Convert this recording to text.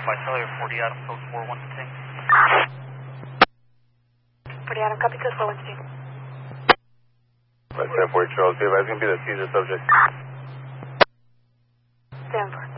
By cellular 40 Adam, code 412. 40 Adam, copy to 412. By 10-4 Charles, be advised, going to be the seizure subject. Stand for.